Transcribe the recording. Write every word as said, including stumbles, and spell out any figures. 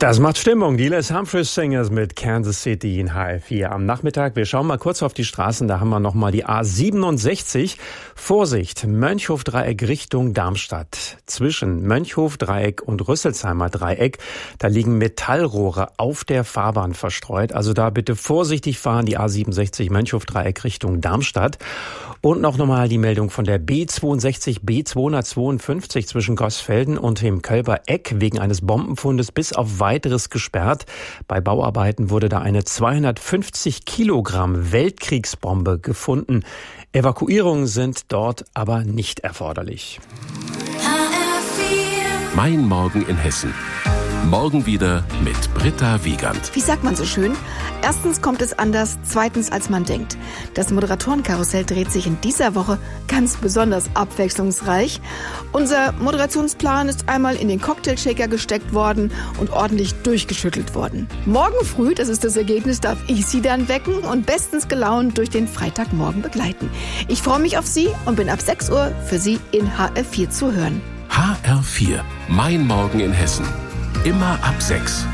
Das macht Stimmung. Die Les Humphreys Singers mit Kansas City in H F vier am Nachmittag. Wir schauen mal kurz auf die Straßen. Da haben wir nochmal die A siebenundsechzig. Vorsicht, Mönchhof-Dreieck Richtung Darmstadt. Zwischen Mönchhof-Dreieck und Rüsselsheimer Dreieck, da liegen Metallrohre auf der Fahrbahn verstreut. Also da bitte vorsichtig fahren, die A siebenundsechzig Mönchhof-Dreieck Richtung Darmstadt. Und noch nochmal die Meldung von der B zweiundsechzig B zweihundertzweiundfünfzig zwischen Goßfelden und dem Kölber Eck wegen eines Bombenfundes bis auf weiteres gesperrt. Bei Bauarbeiten wurde da eine zweihundertfünfzig Kilogramm Weltkriegsbombe gefunden. Evakuierungen sind dort aber nicht erforderlich. Mein Morgen in Hessen. Morgen wieder mit Britta Wiegand. Wie sagt man so schön? Erstens kommt es anders, zweitens als man denkt. Das Moderatorenkarussell dreht sich in dieser Woche ganz besonders abwechslungsreich. Unser Moderationsplan ist einmal in den Cocktailshaker gesteckt worden und ordentlich durchgeschüttelt worden. Morgen früh, das ist das Ergebnis, darf ich Sie dann wecken und bestens gelaunt durch den Freitagmorgen begleiten. Ich freue mich auf Sie und bin ab sechs Uhr für Sie in H R vier zu hören. H R vier, mein Morgen in Hessen. Immer ab sechs.